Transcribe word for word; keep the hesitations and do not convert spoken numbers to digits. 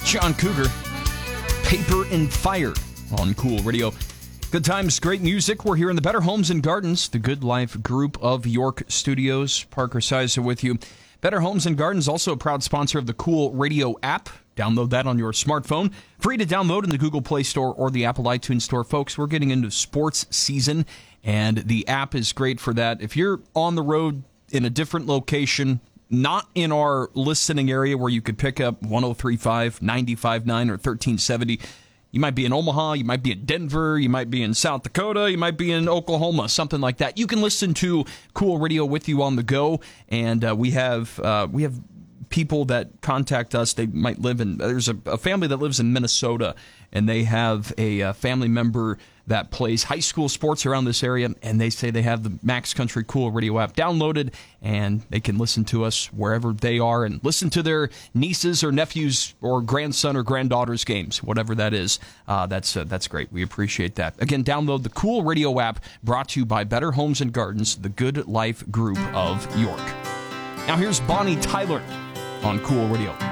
John Cougar, Paper and Fire on Cool Radio. Good times, great music. We're here in the Better Homes and Gardens, the Good Life Group of York Studios. Parker Sizer with you. Better Homes and Gardens, also a proud sponsor of the Cool Radio app. Download that on your smartphone. Free to download in the Google Play Store or the Apple iTunes Store. Folks, we're getting into sports season, and the app is great for that. If you're on the road in a different location, not in our listening area where you could pick up one oh three point five, ninety-five point nine, or thirteen seventy, you might be in Omaha, you might be in Denver, you might be in South Dakota, you might be in Oklahoma, something like that. You can listen to Cool Radio with you on the go, and uh, we have uh, we have people that contact us. They might live in, there's a, a family that lives in Minnesota, and they have a, a family member that plays high school sports around this area, and they say they have the Max Country Cool Radio app downloaded, and they can listen to us wherever they are and listen to their nieces or nephews or grandson or granddaughter's games, whatever that is. Uh, that's uh, that's great. We appreciate that. Again, download the Cool Radio app, brought to you by Better Homes and Gardens, the Good Life Group of York. Now here's Bonnie Tyler on Cool Radio.